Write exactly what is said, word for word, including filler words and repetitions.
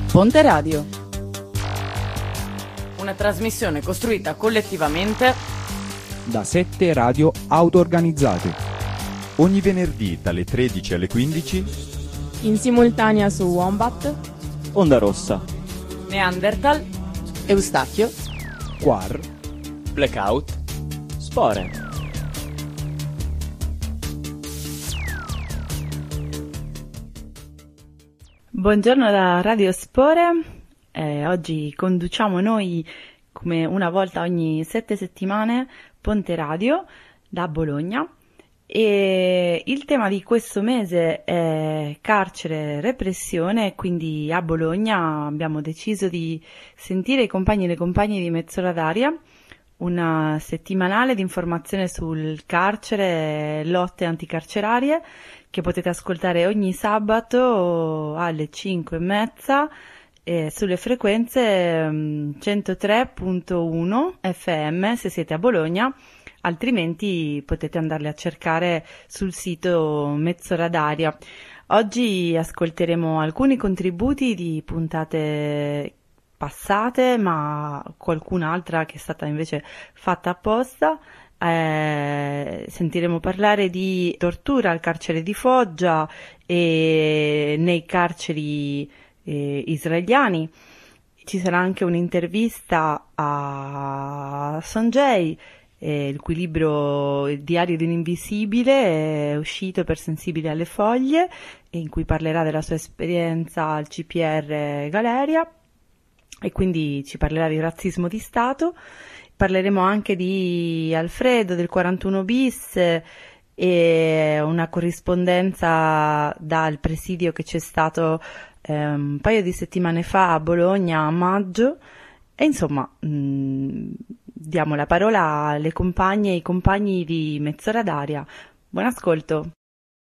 Ponte Radio. Una trasmissione costruita collettivamente da sette radio auto-organizzate. Ogni venerdì dalle tredici alle quindici in simultanea su Wombat, Onda Rossa, Neanderthal, Eustachio, Quar, Blackout, Spore. Buongiorno da Radio Spore, eh, oggi conduciamo noi come una volta ogni sette settimane Ponte Radio da Bologna e il tema di questo mese è carcere e repressione, quindi a Bologna abbiamo deciso di sentire i compagni e le compagne di Mezz'ora d'aria, una settimanale di informazione sul carcere e lotte anticarcerarie che potete ascoltare ogni sabato alle cinque e mezza eh, sulle frequenze um, centotré virgola uno F M se siete a Bologna, altrimenti potete andarle a cercare sul sito Mezz'ora d'aria. Oggi ascolteremo alcuni contributi di puntate passate, ma qualcun'altra che è stata invece fatta apposta. Eh, sentiremo parlare di tortura al carcere di Foggia e nei carceri eh, israeliani. Ci sarà anche un'intervista a Sanjay, eh, il cui libro Il diario di un invisibile è uscito per Sensibili alle Foglie, in cui parlerà della sua esperienza al C P R Galeria e quindi ci parlerà di razzismo di Stato. Parleremo anche di Alfredo del quarantuno bis e una corrispondenza dal presidio che c'è stato eh, un paio di settimane fa a Bologna a maggio e insomma mh, diamo la parola alle compagne e ai compagni di Mezz'ora d'aria. Buon ascolto.